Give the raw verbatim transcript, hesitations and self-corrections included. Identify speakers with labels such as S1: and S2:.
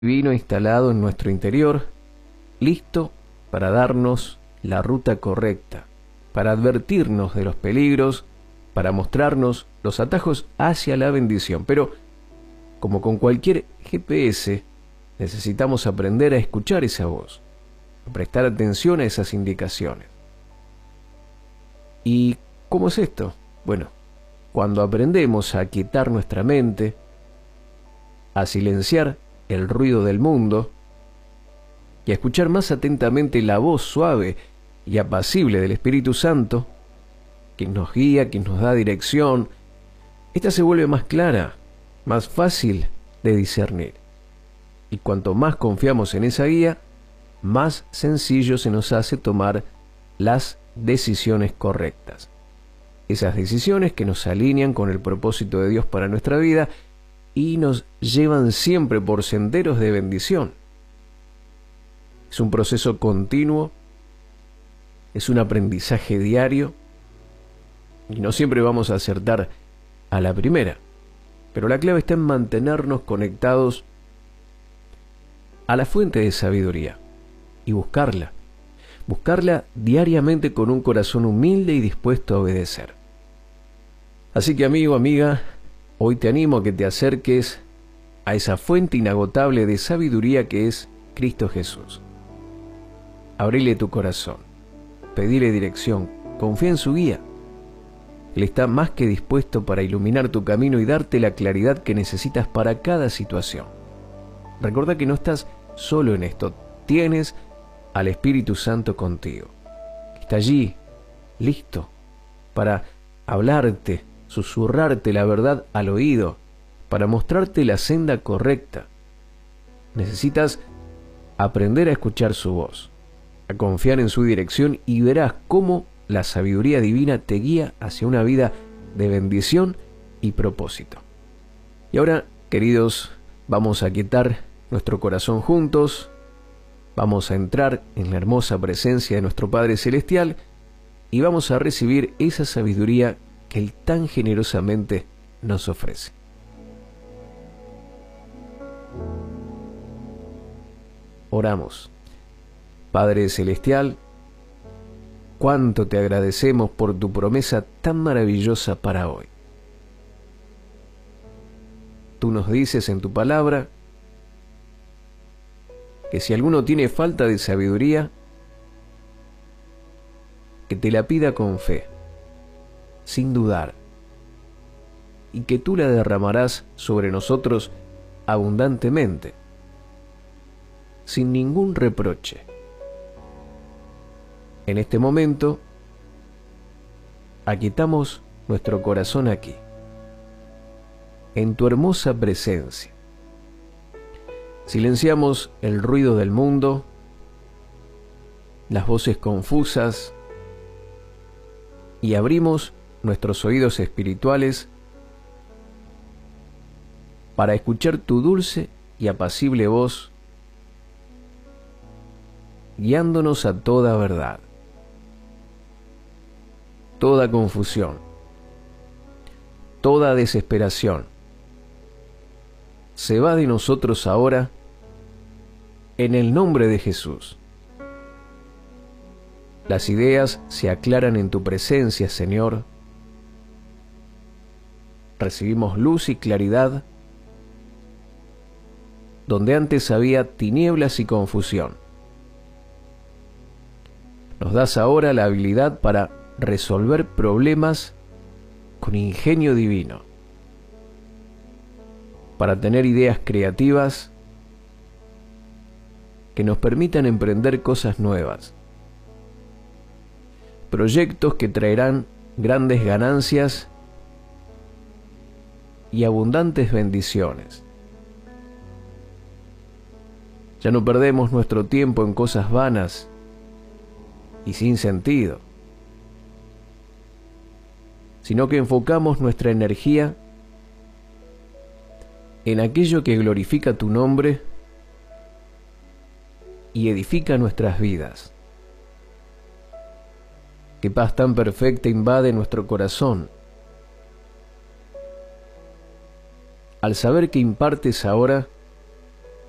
S1: divino instalado en nuestro interior, listo para darnos la ruta correcta, para advertirnos de los peligros, para mostrarnos los atajos hacia la bendición. Pero, como con cualquier G P S, necesitamos aprender a escuchar esa voz, a prestar atención a esas indicaciones. ¿Y cómo es esto? Bueno, cuando aprendemos a aquietar nuestra mente, a silenciar el ruido del mundo y a escuchar más atentamente la voz suave y apacible del Espíritu Santo, quien nos guía, quien nos da dirección, esta se vuelve más clara, más fácil de discernir. Y cuanto más confiamos en esa guía, más sencillo se nos hace tomar las decisiones correctas. Esas decisiones que nos alinean con el propósito de Dios para nuestra vida y nos llevan siempre por senderos de bendición. Es un proceso continuo, es un aprendizaje diario y no siempre vamos a acertar a la primera, pero la clave está en mantenernos conectados a la fuente de sabiduría y buscarla, buscarla diariamente con un corazón humilde y dispuesto a obedecer. Así que amigo, amiga, hoy te animo a que te acerques a esa fuente inagotable de sabiduría que es Cristo Jesús. Abrile tu corazón, pedile dirección, confía en su guía. Él está más que dispuesto para iluminar tu camino y darte la claridad que necesitas para cada situación. Recuerda que no estás solo en esto, tienes al Espíritu Santo contigo. Está allí, listo, para hablarte, susurrarte la verdad al oído, para mostrarte la senda correcta. Necesitas aprender a escuchar su voz, a confiar en su dirección y verás cómo la sabiduría divina te guía hacia una vida de bendición y propósito. Y ahora, queridos, vamos a quietar nuestro corazón juntos, vamos a entrar en la hermosa presencia de nuestro Padre Celestial y vamos a recibir esa sabiduría que Él tan generosamente nos ofrece. Oramos. Padre Celestial, cuánto te agradecemos por tu promesa tan maravillosa para hoy. Tú nos dices en tu palabra que si alguno tiene falta de sabiduría, que te la pida con fe, sin dudar, y que tú la derramarás sobre nosotros abundantemente, sin ningún reproche. En este momento, aquietamos nuestro corazón aquí, en tu hermosa presencia. Silenciamos el ruido del mundo, las voces confusas, y abrimos nuestros oídos espirituales para escuchar tu dulce y apacible voz, guiándonos a toda verdad. Toda confusión, toda desesperación, se va de nosotros ahora en el nombre de Jesús. Las ideas se aclaran en tu presencia, Señor. Recibimos luz y claridad donde antes había tinieblas y confusión. Nos das ahora la habilidad para resolver problemas con ingenio divino, para tener ideas creativas que nos permitan emprender cosas nuevas, proyectos que traerán grandes ganancias y abundantes bendiciones. Ya no perdemos nuestro tiempo en cosas vanas y sin sentido, sino que enfocamos nuestra energía en aquello que glorifica tu nombre y edifica nuestras vidas. Qué paz tan perfecta invade nuestro corazón al saber que impartes ahora